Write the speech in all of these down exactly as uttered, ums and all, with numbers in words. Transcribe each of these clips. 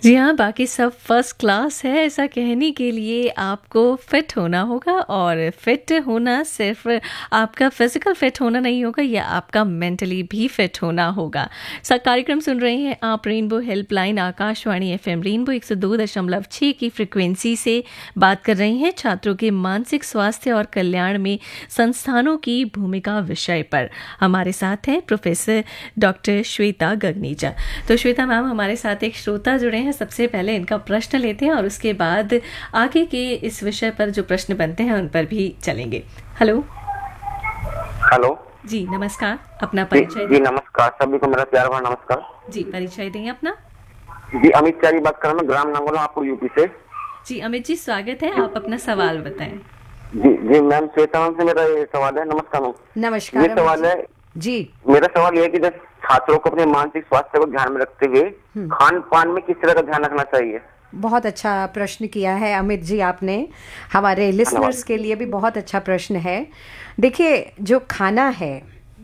जी हाँ, बाकी सब फर्स्ट क्लास है ऐसा कहने के लिए आपको फिट होना होगा, और फिट होना सिर्फ आपका फिजिकल फिट होना नहीं होगा, या आपका मेंटली भी फिट होना होगा। सा कार्यक्रम सुन रहे हैं आप rainbow helpline Akashvani FM rainbow एक सौ दो दशमलव छः की फ्रिक्वेंसी से बात कर रहे हैं छात्रों के मानसिक स्वास्थ्य और कल्याण में संस्थानों की भूमिका विषय पर। हमारे साथ हैं प्रोफेसर डॉक्टर श्वेता गगनीजा। तो श्वेता मैम, हमारे साथ एक श्रोता जुड़े हैं। सबसे पहले इनका प्रश्न लेते हैं और उसके बाद आगे के इस विषय पर जो प्रश्न बनते हैं उन पर भी चलेंगे। हेलो हेलो जी, नमस्कार। अपना जी, परिचय जी नमस्कार। सभी को मेरा प्यार भरा नमस्कार। जी, परिचय देंगे अपना। जी, अमित चारी बात कर रहा हूँ, ग्राम नांगोला, आपको यूपी से। जी अमित जी, स्वागत है। आप अपना सवाल बताएं। जी जी मैम, श्वेता मैम से मेरा ये सवाल है। नमस्कार मैम। नमस्कार। ये सवाल है जी, मेरा सवाल ये है कि जब छात्रों को अपने मानसिक स्वास्थ्य को ध्यान में रखते हुए खान पान में किस तरह का ध्यान रखना चाहिए? बहुत अच्छा प्रश्न किया है अमित जी आपने। हमारे लिसनर्स के लिए भी बहुत अच्छा प्रश्न है। देखिए, जो खाना है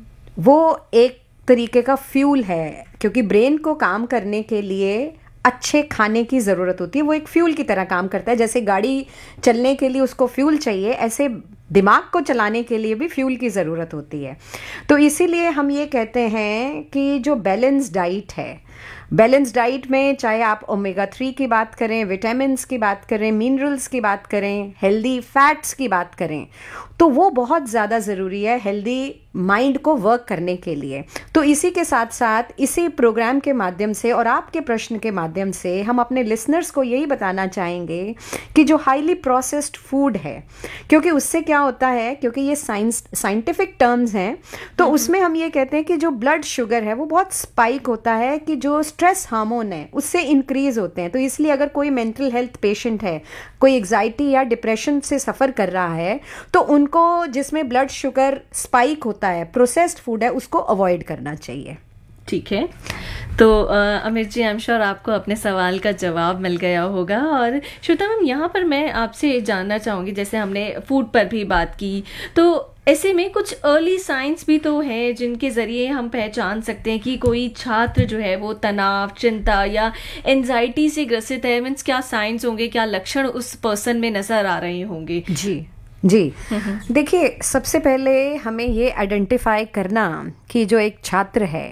वो एक तरीके का फ्यूल है, क्योंकि ब्रेन को काम करने के लिए अच्छे खाने की ज़रूरत होती है। वो एक फ्यूल की तरह काम करता है। जैसे गाड़ी चलने के लिए उसको फ्यूल चाहिए, ऐसे दिमाग को चलाने के लिए भी फ्यूल की ज़रूरत होती है। तो इसीलिए हम ये कहते हैं कि जो बैलेंस डाइट है, बैलेंस डाइट में चाहे आप ओमेगा थ्री की बात करें, विटामिन्स की बात करें, मिनरल्स की बात करें, हेल्दी फैट्स की बात करें, तो वो बहुत ज़्यादा ज़रूरी है हेल्दी माइंड को वर्क करने के लिए। तो इसी के साथ साथ इसी प्रोग्राम के माध्यम से और आपके प्रश्न के माध्यम से हम अपने लिसनर्स को यही बताना चाहेंगे कि जो हाईली प्रोसेस्ड फूड है, क्योंकि उससे क्या होता है, क्योंकि ये साइंस साइंटिफिक टर्म्स हैं, तो उसमें हम ये कहते हैं कि जो ब्लड शुगर है वो बहुत स्पाइक होता है, कि जो स्ट्रेस हार्मोन है उससे इंक्रीज होते हैं। तो इसलिए अगर कोई मेंटल हेल्थ पेशेंट है, कोई एग्जाइटी या डिप्रेशन से सफ़र कर रहा है, तो उनको जिसमें ब्लड शुगर स्पाइक होता है, प्रोसेस्ड फूड है, उसको अवॉइड करना चाहिए। ठीक है, तो Amit ji, I am sure आपको अपने सवाल का जवाब मिल गया होगा। और श्वेता मैम, यहाँ पर मैं आपसे जानना चाहूँगी, जैसे हमने फूड पर भी बात की, तो ऐसे में कुछ अर्ली साइंस भी तो है जिनके ज़रिए हम पहचान सकते हैं कि कोई छात्र जो है वो तनाव, चिंता या एंजाइटी से ग्रसित है। मीन्स क्या साइंस होंगे, क्या लक्षण उस पर्सन में नज़र आ रहे होंगे? जी जी देखिए, सबसे पहले हमें ये आइडेंटिफाई करना कि जो एक छात्र है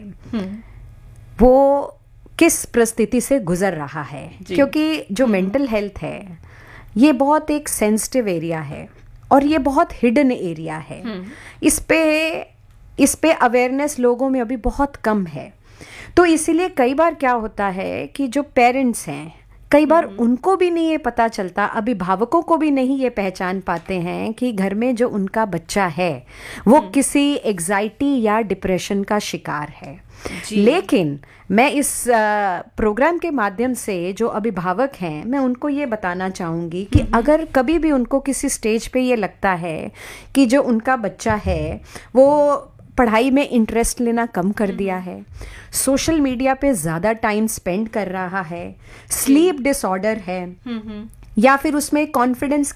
वो किस परिस्थिति से गुजर रहा है, क्योंकि जो मेंटल हेल्थ है ये बहुत एक सेंसिटिव एरिया है और ये बहुत हिडन एरिया है। इस पे इस पे अवेयरनेस लोगों में अभी बहुत कम है। तो इसीलिए कई बार क्या होता है कि जो पेरेंट्स हैं, कई बार उनको भी नहीं ये पता चलता, अभिभावकों को भी नहीं ये पहचान पाते हैं कि घर में जो उनका बच्चा है वो किसी एग्जाइटी या डिप्रेशन का शिकार है। लेकिन मैं इस प्रोग्राम के माध्यम से जो अभिभावक हैं, मैं उनको ये बताना चाहूँगी कि अगर कभी भी उनको किसी स्टेज पे ये लगता है कि जो उनका बच्चा है वो पढ़ाई में इंटरेस्ट लेना कम कर दिया है, सोशल मीडिया पे ज़्यादा टाइम स्पेंड कर रहा है, स्लीप डिसऑर्डर है, या फिर उसमें कॉन्फिडेंस